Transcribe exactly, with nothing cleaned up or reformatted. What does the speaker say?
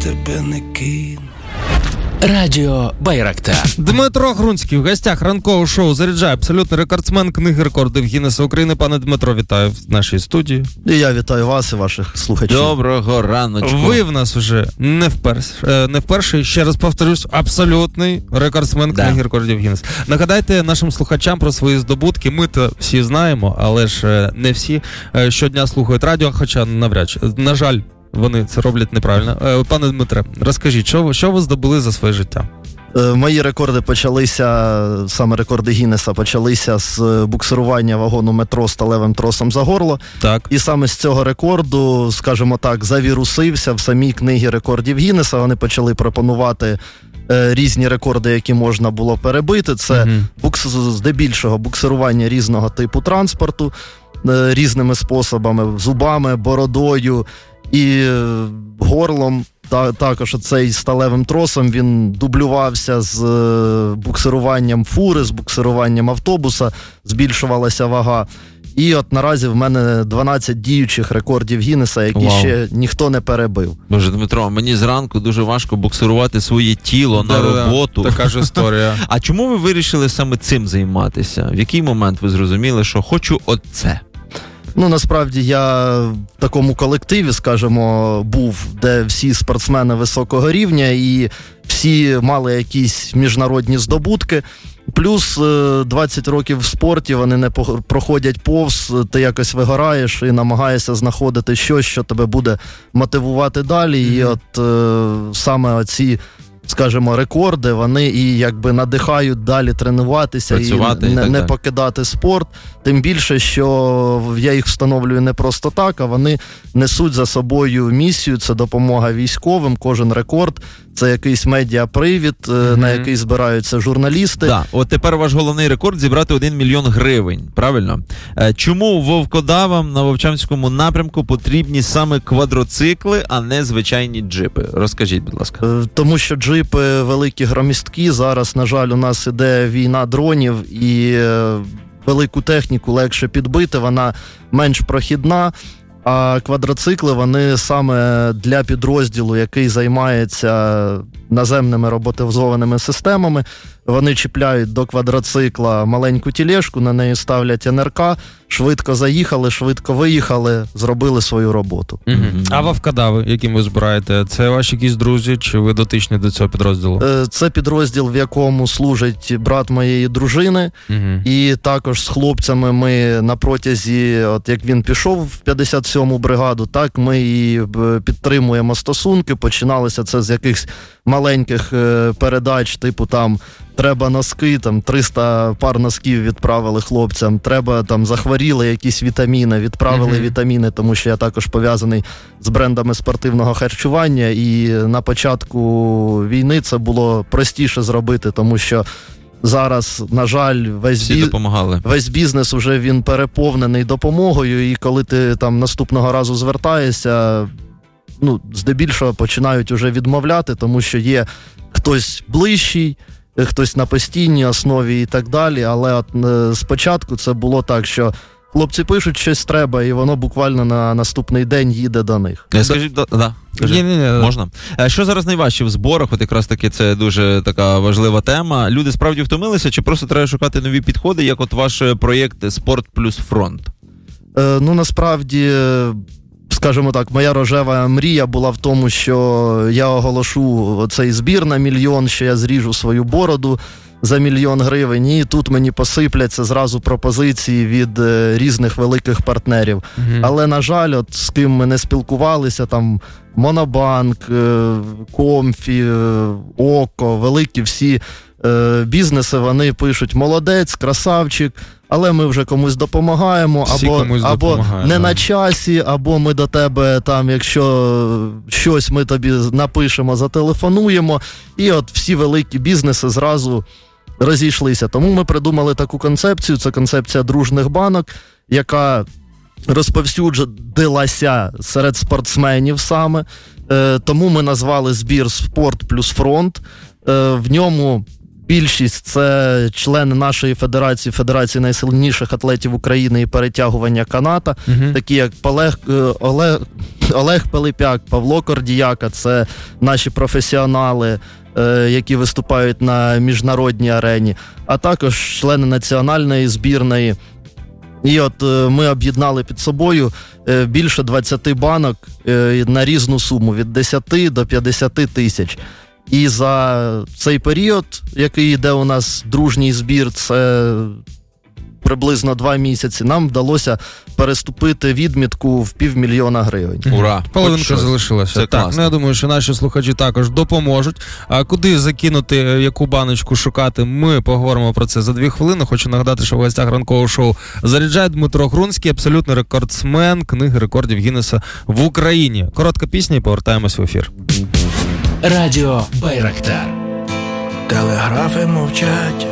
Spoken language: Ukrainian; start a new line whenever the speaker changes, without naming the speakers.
тебе не кину.
Радіо Байрактар.
Дмитро Грунський в гостях ранкового шоу «Заряджай», абсолютний рекордсмен книги рекордів Гіннеса України. Пане Дмитро, вітаю в нашій студії.
І я вітаю вас і ваших слухачів.
Доброго раночку.
Ви в нас вже не вперше, не вперше, ще раз повторюсь, абсолютний рекордсмен книги да. рекордів Гіннеса. Нагадайте нашим слухачам про свої здобутки. Ми-то всі знаємо, але ж не всі щодня слухають радіо, хоча навряд чи. На жаль, вони це роблять неправильно. Пане Дмитре, розкажіть, що ви, що ви здобули за своє життя?
Мої рекорди почалися, саме рекорди Гіннеса, почалися з буксирування вагону метро сталевим тросом за горло.
Так.
І саме з цього рекорду, скажімо так, завірусився в самій книгі рекордів Гіннеса. Вони почали пропонувати е, різні рекорди, які можна було перебити. Це угу. букс, здебільшого буксирування різного типу транспорту, е, різними способами, зубами, бородою і горлом. Та, також цей сталевим тросом він дублювався з е, буксируванням фури, з буксируванням автобуса, збільшувалася вага. І от наразі в мене дванадцять діючих рекордів Гіннеса, які Вау. ще ніхто не перебив.
Боже, Дмитро, мені зранку дуже важко буксирувати своє тіло да, на роботу.
Така ж історія.
А чому ви вирішили саме цим займатися? В який момент ви зрозуміли, що хочу оце?
Ну, насправді, я в такому колективі, скажімо, був, де всі спортсмени високого рівня і всі мали якісь міжнародні здобутки. Плюс двадцять років в спорті, вони не проходять повз, ти якось вигораєш і намагаєшся знаходити щось, що тебе буде мотивувати далі. Mm-hmm. І от е, саме оці, скажімо, рекорди, вони і якби надихають далі тренуватися
Працювати
і,
і
не, не
так.
покидати спорт. Тим більше, що я їх встановлюю не просто так, а вони несуть за собою місію, це допомога військовим, кожен рекорд, це якийсь медіапривід, mm-hmm. на який збираються журналісти.
Так, от тепер ваш головний рекорд зібрати один мільйон гривень, правильно? Чому вовкодавам на Вовчанському напрямку потрібні саме квадроцикли, а не звичайні джипи? Розкажіть, будь ласка.
Тому що джипи великі, громісткі, зараз, на жаль, у нас іде війна дронів і велику техніку легше підбити, вона менш прохідна, а квадроцикли, вони саме для підрозділу, який займається наземними роботизованими системами, вони чіпляють до квадроцикла маленьку тележку, на неї ставлять ен ер ка, швидко заїхали, швидко виїхали, зробили свою роботу.
Угу. А вовкодави, яким ви збираєте, це ваші якісь друзі, чи ви дотичні до цього підрозділу?
Це підрозділ, в якому служить брат моєї дружини, угу. і також з хлопцями ми на протязі, от як він пішов в п'ятдесят сьому бригаду, так ми і підтримуємо стосунки, починалося це з якихось маленьких передач, типу там треба носки, там триста пар носків відправили хлопцям, треба там захворіли якісь вітаміни, відправили mm-hmm. вітаміни, тому що я також пов'язаний з брендами спортивного харчування, і на початку війни це було простіше зробити, тому що зараз, на жаль, весь, бі... весь бізнес уже він переповнений допомогою, і коли ти там наступного разу звертаєшся, ну, здебільшого починають уже відмовляти, тому що є хтось ближчий, хтось на постійній основі і так далі, але от е, спочатку це було так, що хлопці пишуть, щось треба, і воно буквально на наступний день їде до них.
Скажіть, да, да. Ні, ні, ні, можна? Що зараз найважче в зборах? От якраз таки це дуже така важлива тема. Люди справді втомилися, чи просто треба шукати нові підходи, як от ваш проєкт «Спорт плюс фронт»?
Е, ну, насправді, скажімо так, моя рожева мрія була в тому, що я оголошу цей збір на мільйон, що я зріжу свою бороду за мільйон гривень, і тут мені посипляться зразу пропозиції від е, різних великих партнерів. Mm-hmm. Але, на жаль, от з ким ми не спілкувалися, там Монобанк, е, Комфі, е, Око, великі всі е, бізнеси, вони пишуть: молодець, красавчик, але ми вже комусь допомагаємо,
Всі
або,
комусь
або
допомагають,
не
да.
на часі, або ми до тебе, там, якщо щось ми тобі напишемо, зателефонуємо. І от всі великі бізнеси зразу розійшлися. Тому ми придумали таку концепцію, це концепція дружних банок, яка розповсюдилася серед спортсменів саме. Е, тому ми назвали збір «Спорт плюс фронт». Е, в ньому більшість це члени нашої федерації, Федерації найсильніших атлетів України і перетягування каната, uh-huh. такі як Олег, Олег, Олег Пилипяк, Павло Кордіяка, це наші професіонали, які виступають на міжнародній арені, а також члени національної збірної. І от ми об'єднали під собою більше двадцять банок на різну суму, від десять до п'ятдесят тисяч. І за цей період, який йде у нас дружній збір, це приблизно два місяці, нам вдалося переступити відмітку в півмільйона гривень.
Ура!
Половинка залишилася.
Це
так, ну, я думаю, що наші слухачі також допоможуть. А куди закинути, яку баночку шукати, ми поговоримо про це за дві хвилини. Хочу нагадати, що в гостях ранкового шоу заряджає Дмитро Грунський, абсолютний рекордсмен Книги рекордів Гіннеса в Україні. Коротка пісня і повертаємось в ефір.
Радіо Байрактар.
Телеграфи мовчать.